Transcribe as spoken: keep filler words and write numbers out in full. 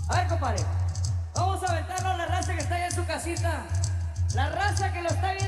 A ver, compadre, vamos a aventarnos a la raza que está ahí en su casita. La raza que lo está viendo.